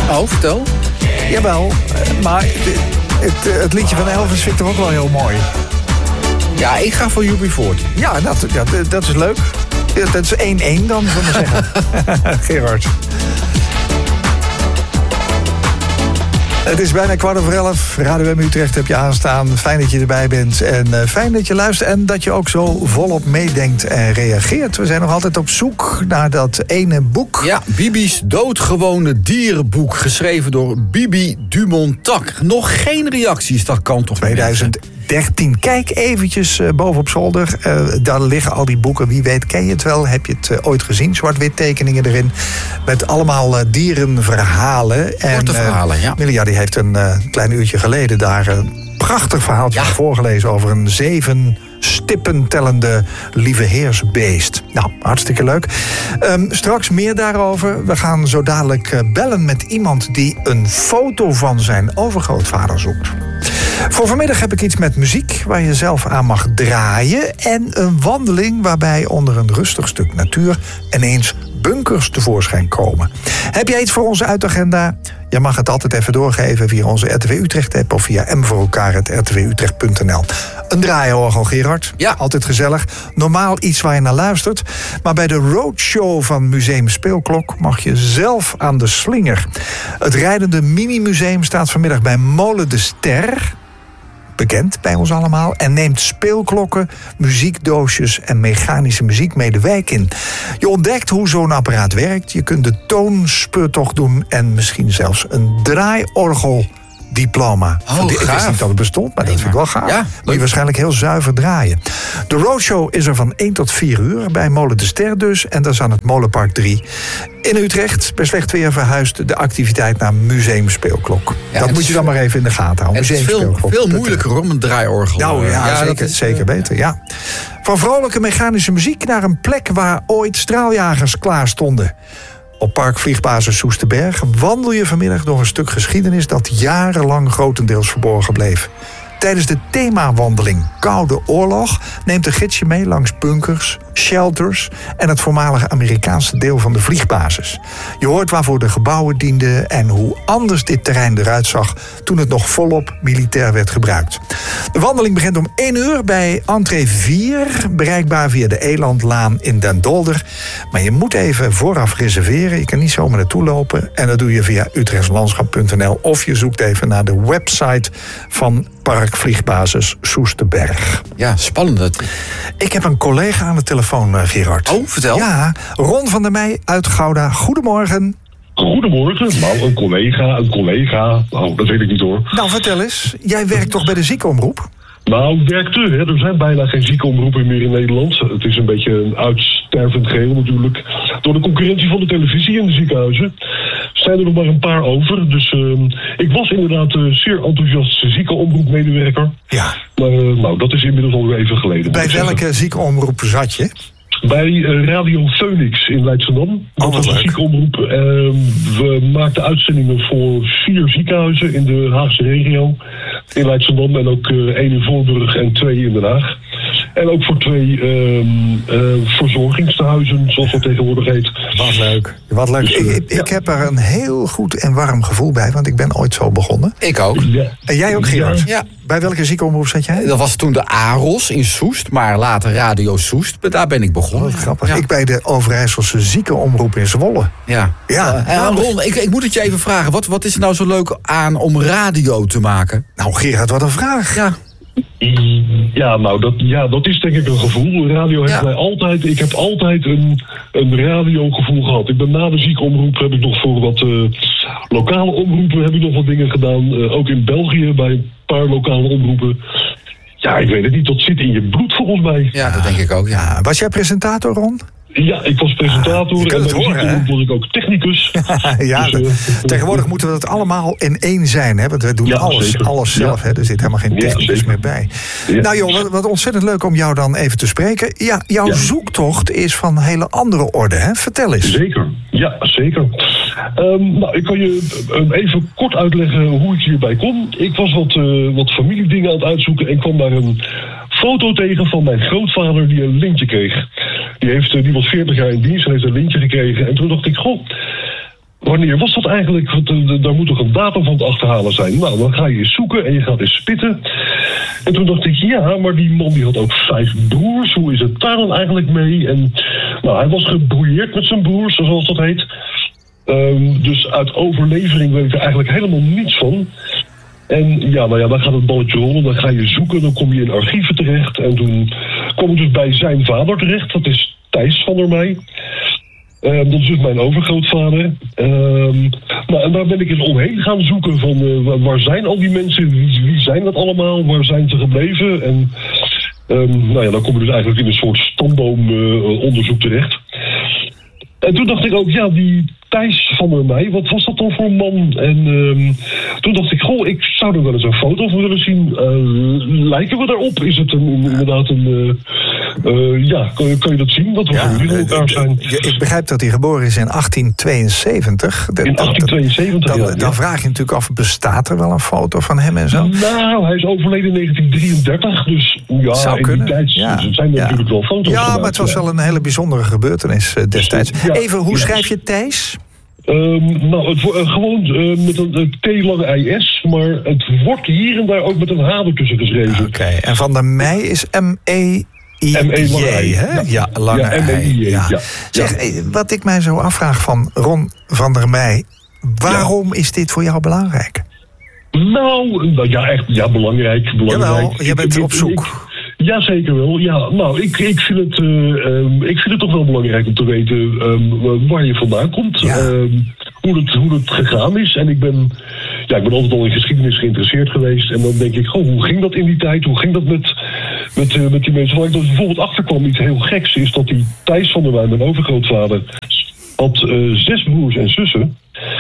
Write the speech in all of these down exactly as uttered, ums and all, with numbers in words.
Oh, vertel. Jawel, maar het, het, het liedje van Elvis vind ik toch ook wel heel mooi. Ja, ik ga voor U B forty. Ja, dat, ja, dat is leuk. Dat is één-één dan, zullen we zeggen. Gerard. Het is bijna kwart over elf. Radio M Utrecht heb je aanstaan. Fijn dat je erbij bent. En uh, fijn dat je luistert en dat je ook zo volop meedenkt en reageert. We zijn nog altijd op zoek naar dat ene boek. Ja, Bibi's doodgewone dierenboek. Geschreven door Bibi Dumontac. Nog geen reacties, dat kan toch tweeduizend dertien. Kijk eventjes uh, boven op zolder. Uh, daar liggen al die boeken. Wie weet ken je het wel. Heb je het uh, ooit gezien? Zwart-wit tekeningen erin. Met allemaal uh, dierenverhalen. Korte verhalen, uh, ja. Milia die heeft een uh, klein uurtje geleden daar een prachtig verhaaltje ja. voorgelezen over een zeven stippen tellende lieveheersbeest. Nou, hartstikke leuk. Um, straks meer daarover. We gaan zo dadelijk uh, bellen met iemand die een foto van zijn overgrootvader zoekt. Voor vanmiddag heb ik iets met muziek waar je zelf aan mag draaien. En een wandeling waarbij onder een rustig stuk natuur ineens bunkers tevoorschijn komen. Heb jij iets voor onze uitagenda? Je mag het altijd even doorgeven via onze R T W Utrecht-app of via m voor elkaar at r t w utrecht punt n l. Een draaiorgel, Gerard. Ja. Altijd gezellig. Normaal iets waar je naar luistert. Maar bij de roadshow van Museum Speelklok mag je zelf aan de slinger. Het rijdende mini-museum staat vanmiddag bij Molen de Ster, bekend bij ons allemaal, en neemt speelklokken, muziekdoosjes en mechanische muziek mee de wijk in. Je ontdekt hoe zo'n apparaat werkt. Je kunt de toonspeurtocht doen en misschien zelfs een draaiorgeldiploma. Oh, ik wist niet dat het bestond, maar nee, dat vind ik wel gaaf. Ja, moet je waarschijnlijk heel zuiver draaien. De roadshow is er van één tot vier uur bij Molen de Ster dus. En dat is aan het Molenpark drie. In Utrecht, bij slecht weer, verhuist de activiteit naar Museum Speelklok. Ja, dat moet je dan maar even in de gaten houden. Het is veel, veel moeilijker om een draaiorgel. Nou ja, ja zeker, dat is zeker beter, ja. Van vrolijke mechanische muziek naar een plek waar ooit straaljagers klaar stonden. Op Park Vliegbasis Soesterberg wandel je vanmiddag door een stuk geschiedenis dat jarenlang grotendeels verborgen bleef. Tijdens de themawandeling Koude Oorlog neemt de gids je mee langs bunkers, shelters en het voormalige Amerikaanse deel van de vliegbasis. Je hoort waarvoor de gebouwen dienden en hoe anders dit terrein eruit zag toen het nog volop militair werd gebruikt. De wandeling begint om één uur bij entree vier, bereikbaar via de Elandlaan in Den Dolder. Maar je moet even vooraf reserveren, je kan niet zomaar naartoe lopen. En dat doe je via utrechtslandschap punt n l of je zoekt even naar de website van Park Vliegbasis Soesterberg. Ja, spannend. Ik heb een collega aan de telefoon, Gerard. Oh, vertel. Ja, Ron van der Meij uit Gouda. Goedemorgen. Goedemorgen. Nou, een collega, een collega. Nou, dat weet ik niet hoor. Nou, vertel eens. Jij werkt toch bij de ziekenomroep? Nou, werkte. Hè. Er zijn bijna geen ziekenomroepen meer in Nederland. Het is een beetje een uitstervend geheel natuurlijk. Door de concurrentie van de televisie en de ziekenhuizen zijn er nog maar een paar over. Dus uh, ik was inderdaad uh, zeer enthousiast ziekenomroepmedewerker. Ja. Maar uh, nou, dat is inmiddels alweer even geleden. Bij welke ziekenomroep zat je? Bij uh, Radio Phoenix in Leidschendam. Dat oh, was een ziekenomroep. Uh, we maakten uitzendingen voor vier ziekenhuizen in de Haagse regio. In Leidschendam en ook uh, één in Voorburg en twee in Den Haag. En ook voor twee uh, uh, verzorgingstehuizen, zoals dat tegenwoordig heet. Wat leuk. Wat leuk. Dus, uh, ik, ik ja. heb er een heel goed en warm gevoel bij, want ik ben ooit zo begonnen. Ik ook. Ja. En jij ook, Gerard? Ja. Bij welke ziekenomroep zat jij? Dat was toen de AROS in Soest, maar later Radio Soest. Daar ben ik begonnen. Oh, grappig. Ja. Ik bij de Overijsselse ziekenomroep in Zwolle. Ja. Ja. Uh, en Ron, ik, ik moet het je even vragen. Wat, wat is er nou zo leuk aan om radio te maken? Nou, Gerard, wat een vraag. Ja. Ja, nou, dat, ja, dat is denk ik een gevoel. Radio heeft ja. mij altijd... Ik heb altijd een, een radiogevoel gehad. Ik ben na de ziekenomroep heb ik nog voor wat uh, lokale omroepen heb ik nog wat dingen gedaan. Uh, ook in België bij een paar lokale omroepen. Ja, ik weet het niet. Dat zit in je bloed volgens mij. Ja, dat denk ik ook, ja. Was jij presentator, Ron? Ja, ik was presentator ah, en bij de ziekenomroep was ik ook technicus. ja, dus, uh, tegenwoordig moeten we dat allemaal in één zijn, hè? Want we doen ja, alles, alles zelf, ja. hè? Er zit helemaal geen technicus ja, meer bij. Ja. Nou joh, wat, wat ontzettend leuk om jou dan even te spreken. Ja, jouw ja. zoektocht is van een hele andere orde, hè? Vertel eens. Zeker, ja, zeker. Um, nou, ik kan je um, even kort uitleggen hoe ik hierbij kom. Ik was wat, uh, wat familiedingen aan het uitzoeken en kwam daar een foto tegen van mijn grootvader die een lintje kreeg. Die, heeft, die was veertig jaar in dienst en heeft een lintje gekregen. En toen dacht ik, goh, wanneer was dat eigenlijk? Want uh, daar moet toch een datum van te achterhalen zijn? Nou, dan ga je eens zoeken en je gaat eens spitten. En toen dacht ik, ja, maar die man die had ook vijf broers. Hoe is het daar dan eigenlijk mee? En nou, hij was gebrouilleerd met zijn broers, zoals dat heet. Um, dus uit overlevering weet ik er eigenlijk helemaal niets van. En ja, nou ja, dan gaat het balletje rollen, dan ga je zoeken, dan kom je in archieven terecht. En toen kom ik dus bij zijn vader terecht, dat is Thijs van der Meij. Uh, dat is dus mijn overgrootvader. Uh, nou, en daar ben ik eens omheen gaan zoeken van uh, waar zijn al die mensen, wie, wie zijn dat allemaal, waar zijn ze gebleven? En um, nou ja, dan kom je dus eigenlijk in een soort stamboomonderzoek uh, terecht. En toen dacht ik ook, ja, die Thijs van der Meij, wat was dat dan voor een man? En um, toen dacht ik, goh, ik zou er wel eens een foto van willen zien. Uh, lijken we daarop? Is het een, inderdaad een... Uh, uh, ja, kan, kan je dat zien? Dat we ja, familie met elkaar zijn. Ik begrijp dat hij geboren is in achttien tweeënzeventig. In achttien tweeënzeventig, dan, ja. Dan vraag je natuurlijk af, bestaat er wel een foto van hem en zo? Nou, hij is overleden in negentien drieëntertig, dus ja, zou in kunnen. die tijd Ja, zijn er ja. natuurlijk wel foto's Ja, gemaakt, maar het was ja. wel een hele bijzondere gebeurtenis uh, destijds. Ja, Even, hoe ja. schrijf je Thijs? Um, nou, het, wo- uh, gewoon uh, met een uh, T lange I S, maar het wordt hier en daar ook met een H ertussen geschreven. Oké, okay. En Van der Meij is M E I J, hè? Ja, ja, lange ja, M E I J, I. Ja. Ja. Zeg, ja. Wat ik mij zo afvraag van Ron van der Meij, waarom ja. is dit voor jou belangrijk? Nou, nou ja, echt ja, belangrijk. belangrijk. Jawel, je bent op zoek. Ja, zeker wel. Ja, nou, ik, ik, vind het, uh, um, ik vind het toch wel belangrijk om te weten um, waar je vandaan komt. Ja. Um, hoe, het, hoe het gegaan is. En ik ben, ja, ik ben altijd al in geschiedenis geïnteresseerd geweest. En dan denk ik, oh, hoe ging dat in die tijd? Hoe ging dat met, met, uh, met die mensen? Waar ik dus bijvoorbeeld achterkwam, iets heel geks, is dat die Thijs van der Meij, mijn overgrootvader, had uh, zes broers en zussen.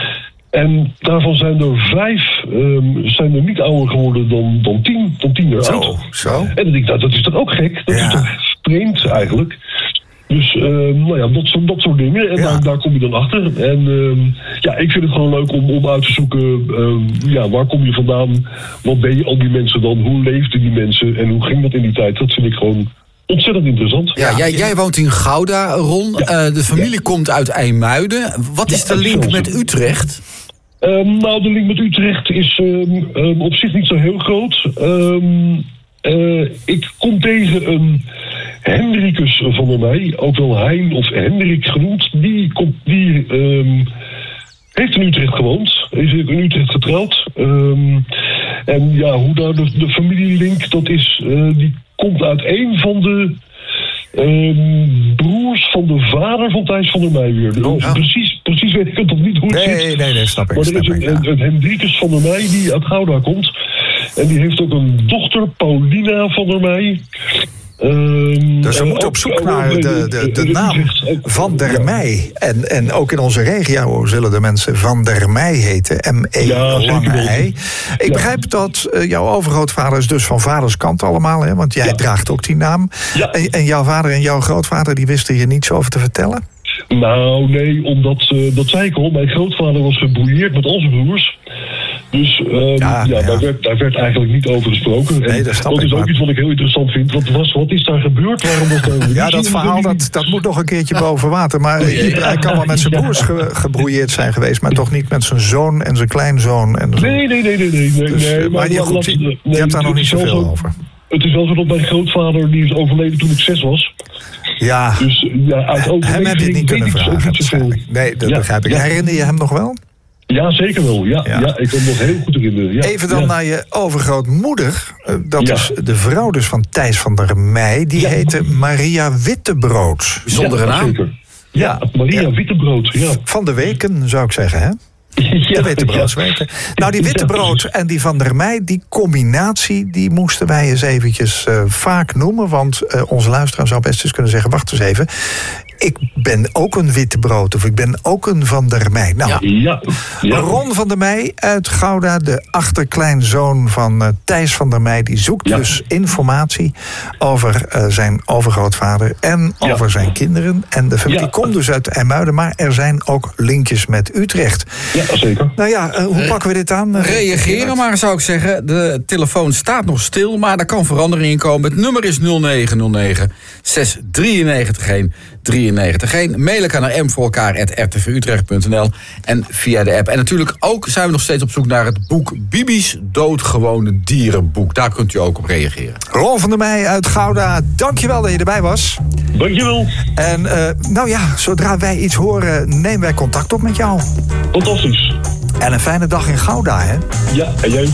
En daarvan zijn er vijf um, zijn er niet ouder geworden dan, dan tien, dan tien jaar zo, oud. Zo. En dan denk ik, nou, dat is toch ook gek? Dat ja. is toch vreemd eigenlijk? Dus, uh, nou ja, dat, dat soort dingen. En ja. daar, daar kom je dan achter. En uh, ja, ik vind het gewoon leuk om, om uit te zoeken, uh, ja, waar kom je vandaan? Wat ben je al die mensen dan? Hoe leefden die mensen? En hoe ging dat in die tijd? Dat vind ik gewoon ontzettend interessant. Ja, jij, jij woont in Gouda, Ron. Ja. Uh, de familie ja. komt uit IJmuiden. Wat is ja, de link met Utrecht? Um, nou, de link met Utrecht is um, um, op zich niet zo heel groot. Um, uh, ik kom tegen een Hendrikus van der Meij, ook wel Hein of Hendrik genoemd. Die, komt, die um, heeft in Utrecht gewoond, is in Utrecht getrouwd. Um, en ja, hoe daar de, de familielink, dat is, uh, die komt uit een van de Um, broers van de vader van Thijs van der Meij weer. Oh, ja. precies, precies weet ik het nog niet hoe het nee, zit. Nee, nee, snap ik. Maar er snap is een, ik, ja. een, een Hendrikus van der Meij die uit Gouda komt. En die heeft ook een dochter, Paulina van der Meij. Um, dus we moeten op zoek naar de, de, de naam Van der Meij. En, en ook in onze regio zullen de mensen Van der Meij heten. M E lange I. Ik ja. begrijp dat uh, jouw overgrootvader is dus van vaders kant allemaal. Hè, want jij ja. draagt ook die naam. Ja. En, en jouw vader en jouw grootvader die wisten hier niets over te vertellen? Nou, nee, omdat, uh, dat zei ik al. Mijn grootvader was gebrouilleerd met al zijn broers. Dus um, ja, ja, ja. Daar, werd, daar werd eigenlijk niet over gesproken. Nee, dat, dat is ook maar. iets wat ik heel interessant vind. Wat, was, wat is daar gebeurd? Waarom was daar ja, dat verhaal dat, dat moet nog een keertje boven water. Maar hij, hij kan wel met zijn broers ge, gebrouilleerd zijn geweest... maar toch niet met zijn zoon en zijn kleinzoon. En zo. Nee, nee, nee, nee. nee, dus, nee maar maar je, goed, je, nee, je hebt daar nog niet zoveel zo, over. Het is wel zo dat mijn grootvader, die is overleden toen ik zes was. Ja, dus, ja uit hem heb je het niet kunnen vragen waarschijnlijk. Nee, dat ja, begrijp ik. Ja. Herinner je hem nog wel? Ja, zeker wel. Ja, ja. ja ik kan me nog heel goed herinneren. Ja, Even dan ja. naar je overgrootmoeder. Dat ja. is de vrouw dus van Thijs van der Meij. Die ja. heette Maria Wittebrood. Bijzondere ja, naam. Zeker. Ja, ja, Maria ja. Wittebrood. Ja. Van de Weken, zou ik zeggen, hè? Ja, de Wittebroodsweken. Ja. Nou, die Wittebrood en die Van der Meij, die combinatie... die moesten wij eens eventjes uh, vaak noemen. Want uh, onze luisteraar zou best eens kunnen zeggen... wacht eens even, ik ben ook een Wittebrood... of ik ben ook een Van der Meij. Nou, ja. Ja. Ron van der Meij uit Gouda... de achterkleinzoon van uh, Thijs van der Meij... die zoekt ja. dus informatie over uh, zijn overgrootvader... en ja. over zijn kinderen. En de familie ja. komt dus uit IJmuiden... maar er zijn ook linkjes met Utrecht... Ja, zeker. Nou ja, uh, hoe pakken we dit aan? Uh, Reageren maar, zou ik zeggen. De telefoon staat nog stil, maar daar kan verandering in komen. Het nummer is nul negen nul negen zes negen drie een drieënnegentig één. Mailen kan naar m voor elkaar apenstaartje r t v utrecht punt n l en via de app. En natuurlijk ook zijn we nog steeds op zoek naar het boek Bibi's Doodgewone Dierenboek. Daar kunt u ook op reageren. Ron van der Meij uit Gouda, dankjewel dat je erbij was. Dankjewel. En uh, nou ja, zodra wij iets horen, nemen wij contact op met jou. Fantastisch. En een fijne dag in Gouda, hè? Ja, en jij